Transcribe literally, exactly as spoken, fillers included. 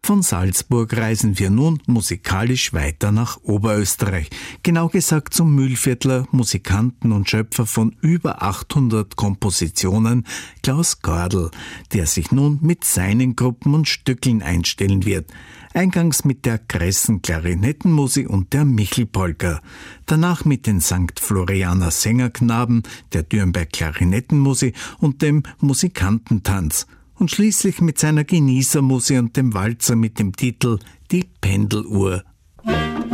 Von Salzburg reisen wir nun musikalisch weiter nach Oberösterreich, genau gesagt zum Mühlviertler Musikanten und Schöpfer von über achthundert Kompositionen, Klaus Gordl, der sich nun mit seinen Gruppen und Stückeln einstellen wird. Eingangs mit der Kressen Klarinettenmusik und der Michelpolka, danach mit den Sankt Florianer Sängerknaben, der Dürnberg Klarinettenmusik und dem Musikantentanz und schließlich mit seiner Genießermusik und dem Walzer mit dem Titel Die Pendeluhr.